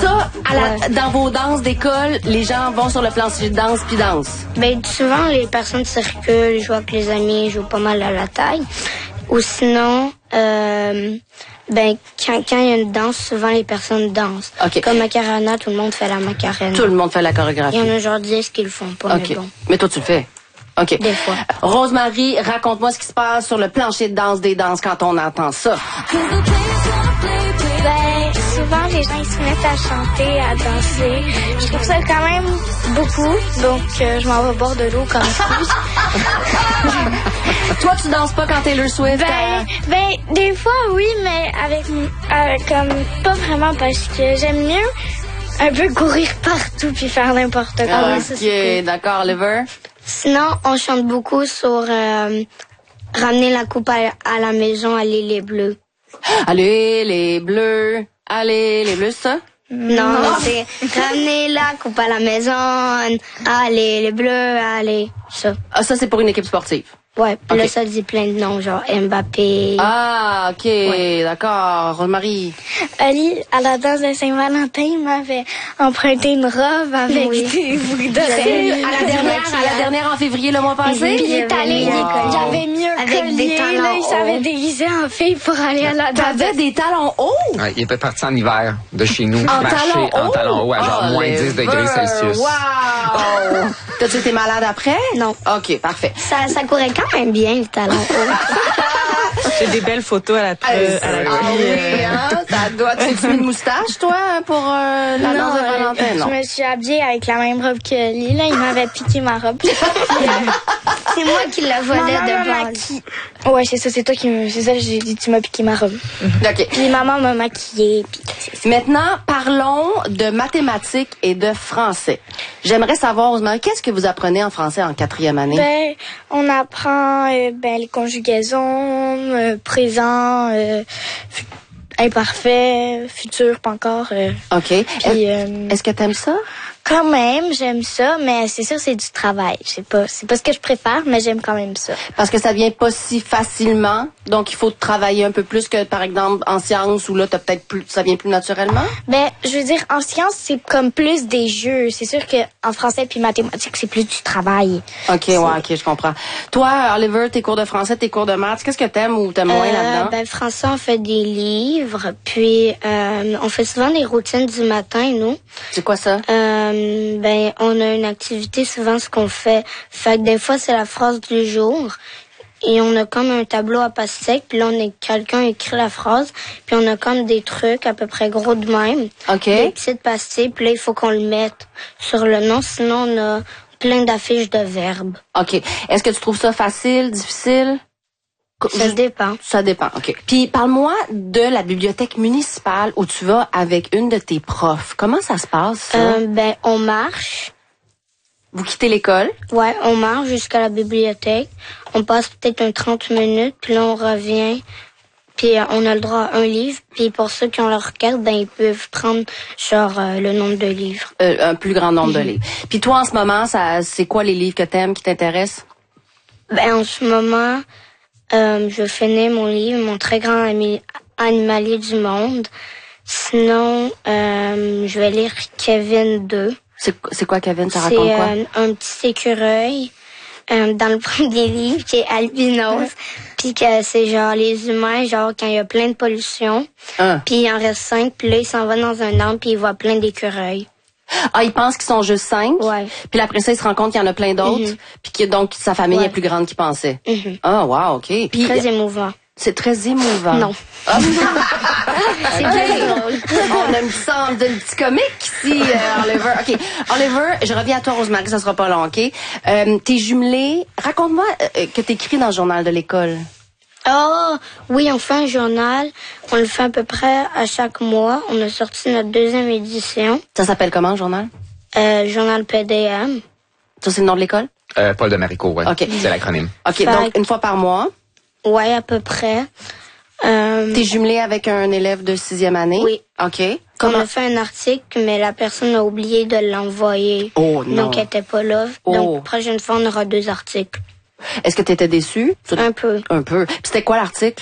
Ça, dans vos danses d'école, les gens vont sur le plancher de danse puis dansent. Ben, souvent, les personnes circulent, jouent avec les amis, jouent pas mal à la taille. Ou sinon, ben, quand il y a une danse, souvent les personnes dansent. Okay. Comme Macarena, tout le monde fait la Macarena. Tout le monde fait la chorégraphie. Il y en a genre 10 qui le font pas, mais bon. Mais toi, tu le fais? OK. Des fois. Rosemary, raconte-moi ce qui se passe sur le plancher de danse des danses quand on entend ça. Ben, souvent, les gens, ils se mettent à chanter, à danser. Je trouve ça quand même beaucoup, donc je m'en vais boire de l'eau quand je pousse. Toi, tu danses pas quand Taylor Swift? Ben, des fois, oui, mais avec comme, pas vraiment, parce que j'aime mieux un peu courir partout puis faire n'importe quoi. OK, d'accord, Oliver. Sinon, on chante beaucoup sur ramener la coupe à la maison, aller les bleus. Allez, les bleus. Allez, les bleus, ça? Non, c'est ramener la coupe à la maison, allez les bleus, allez, ça. Ah, ça, c'est pour une équipe sportive. Ouais, puis là, ça dit plein de noms, genre Mbappé. Ah, OK, d'accord. Rosemary. Ali, à la danse de Saint-Valentin, m'avait emprunté une robe avec des boucles d'oreilles. À la dernière en février le mois passé? Puis il est allé, j'avais mis un avec collier, des talons là, il s'avait déguisé en fille pour aller à la danse. T'avais des talons hauts? Ouais, il était parti en hiver de chez nous, En marcher talons en hauts? talons hauts à genre moins 10 degrés Celsius. Wow! T'as-tu été malade après? Non. OK, parfait. Ça courait quand même bien, le talon haut. J'ai des belles photos à la quille. Oui, hein? Ça doit... Tu une moustache, toi, pour la danse de Valentin? Non. Je me suis habillée avec la même robe que lui, là. Il m'avait piqué ma robe. C'est moi qui la volais de base. Ouais, c'est ça, c'est toi qui me... C'est ça, j'ai dit, tu m'as piqué ma robe. OK. Puis maman m'a maquillée, puis c'est ça. Maintenant, parlons de mathématiques et de français. J'aimerais savoir, Rosemary, qu'est-ce que vous apprenez en français en 4e année? Ben, on apprend les conjugaisons, présent, imparfait, futur, pas encore. OK. Puis, Est-ce que t'aimes ça? quand même, j'aime ça, mais c'est sûr c'est du travail. C'est pas ce que je préfère, mais j'aime quand même ça. Parce que ça vient pas si facilement, donc il faut travailler un peu plus que, par exemple, en sciences, où là, t'as peut-être plus, ça vient plus naturellement? Ben, je veux dire, en sciences, c'est comme plus des jeux. C'est sûr que en français puis mathématiques, c'est plus du travail. OK, ouais, OK, je comprends. Toi, Oliver, tes cours de français, tes cours de maths, qu'est-ce que t'aimes ou t'aimes moins là-dedans? Ben, français, on fait des livres, puis on fait souvent des routines du matin, nous. C'est quoi ça? Ben, on a une activité, souvent, ce qu'on fait. Fait que des fois, c'est la phrase du jour. Et on a comme un tableau à pastèque, puis là, quelqu'un écrit la phrase, puis on a comme des trucs à peu près gros de même. OK. Des petites pastilles, puis là, il faut qu'on le mette sur le nom, sinon on a plein d'affiches de verbes. OK. Est-ce que tu trouves ça facile, difficile? Ça dépend. Ça dépend, OK. Puis, parle-moi de la bibliothèque municipale où tu vas avec une de tes profs. Comment ça se passe, ça? Ben, on marche. Vous quittez l'école? Ouais, on marche jusqu'à la bibliothèque. On passe peut-être 30 minutes, puis là, on revient. Puis on a le droit à un livre. Puis pour ceux qui ont leur carte, ben ils peuvent prendre genre le nombre de livres. Un plus grand nombre de livres. Puis toi, en ce moment, c'est quoi les livres que t'aimes, qui t'intéressent? Ben, en ce moment, je finis mon livre, mon très grand animalier du monde. Sinon, je vais lire Kevin 2. C'est quoi, Kevin? Ça raconte quoi? C'est un petit écureuil dans le premier livre qui est albinos. Puis que c'est genre les humains, genre quand il y a plein de pollution. Puis il en reste 5, puis là, il s'en va dans un arbre, puis il voit plein d'écureuils. Ah, il pense qu'ils sont juste 5? Ouais. Puis après ça, il se rend compte qu'il y en a plein d'autres? Puis que donc, sa famille est plus grande qu'il pensait? Ah, wow, OK. Puis, très émouvant. C'est très émouvant. Non. Ah. C'est très drôle. On aime ça d'un petit comique ici, Oliver. OK. Oliver, je reviens à toi, Rosemary, ça sera pas long, OK? T'es jumelée. Raconte-moi que t'écris dans le journal de l'école. Oh, oui, on fait un journal. On le fait à peu près à chaque mois. On a sorti notre 2e édition. Ça s'appelle comment, le journal? Journal PDM. Ça, c'est le nom de l'école? Paul de Marico, ouais. OK. C'est l'acronyme. OK, donc une fois par mois. Ouais, à peu près. T'es jumelée avec un élève de 6e année? Oui. OK. On a fait un article, mais la personne a oublié de l'envoyer. Oh non. Donc, elle était pas là. Donc, la prochaine fois, on aura 2 articles. Est-ce que t'étais déçue? Un peu. Un peu. Puis c'était quoi l'article?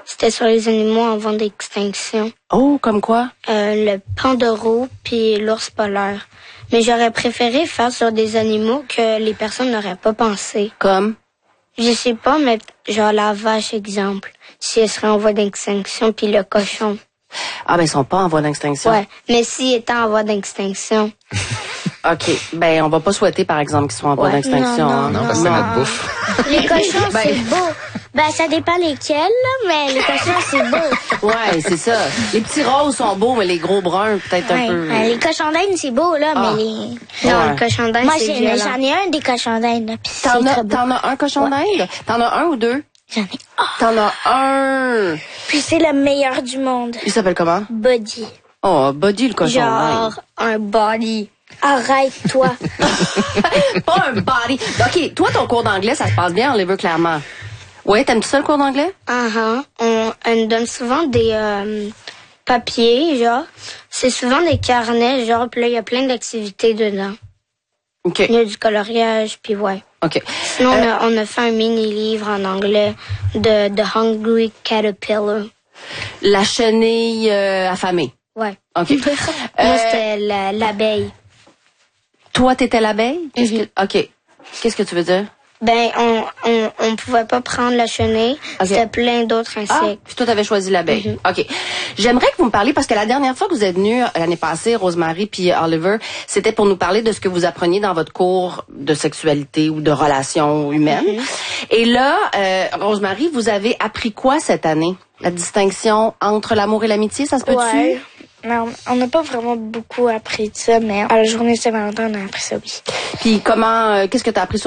C'était sur les animaux en voie d'extinction. Oh, comme quoi? Le pandoro puis l'ours polaire. Mais j'aurais préféré faire sur des animaux que les personnes n'auraient pas pensé. Comme? Je sais pas, mais genre la vache, exemple. Si elle serait en voie d'extinction, puis le cochon. Ah, ben, ils sont pas en voie d'extinction. Ouais, mais s'il était en voie d'extinction. OK. Ben, on va pas souhaiter, par exemple, qu'ils soient en voie d'extinction. Non, hein. Non, parce que c'est notre bouffe. Les cochons, Ben- c'est beau. Ben, ça dépend lesquels, là, mais les cochons, c'est beau. Ouais, c'est ça. Les petits roses sont beaux, mais les gros bruns, peut-être un Ouais. peu... Les cochons d'Inde, c'est beau, là, Ah. mais les... Non, Ouais. le cochon d'Inde, Moi, c'est violent. j'en ai un des cochons d'Inde, là, pis c'est très beau. T'en as un cochon d'Inde? T'en as un ou deux? J'en ai un. T'en as un. Puis c'est le meilleur du monde. Il s'appelle comment? Buddy. Oh, Buddy, le cochon Genre un body. Arrête-toi. d'Inde. Pas un body. OK, toi, ton cours d'anglais, ça se passe bien, Oliver, clairement. Oui, t'aimes-tu ça, le cours d'anglais? On nous donne souvent des papiers, genre. C'est souvent des carnets, genre, puis là, il y a plein d'activités dedans. OK. Il y a du coloriage, puis ouais. OK. Sinon, on a fait un mini-livre en anglais de The Hungry Caterpillar. La chenille affamée. Ouais. OK. Moi, c'était l'abeille. Toi, t'étais l'abeille? OK. Qu'est-ce que tu veux dire? Ben, on pouvait pas prendre la chenille. Ok. C'était plein d'autres Ah, insectes. puis toi, t'avais choisi l'abeille. OK. J'aimerais que vous me parliez, parce que la dernière fois que vous êtes venus, l'année passée, Rosemary puis Oliver, c'était pour nous parler de ce que vous appreniez dans votre cours de sexualité ou de relations humaines. Et là, Rosemary, vous avez appris quoi cette année? La distinction entre l'amour et l'amitié, ça se peut-tu? Ouais. Non, on n'a pas vraiment beaucoup appris de ça, mais à la journée Saint-Valentin, on a appris ça, oui. Puis comment, qu'est-ce que t'as appris